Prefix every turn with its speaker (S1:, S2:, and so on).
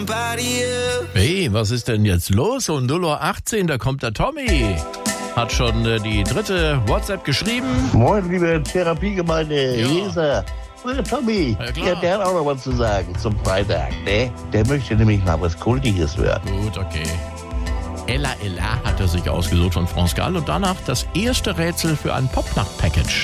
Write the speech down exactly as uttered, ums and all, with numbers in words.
S1: Hey, was ist denn jetzt los? Um null Uhr achtzehn, da kommt der Tommy. Hat schon äh, die dritte WhatsApp geschrieben.
S2: Moin, liebe Therapiegemeinde
S1: Ja.
S2: Jesa. Moin, Tommy.
S1: Ja, klar.
S2: Ja, der hat auch noch was zu sagen zum Freitag, ne? Der möchte nämlich mal was Kultiges hören.
S1: Gut, okay. Ella Ella hat er sich ausgesucht von France Gall und danach das erste Rätsel für ein Popnacht-Package.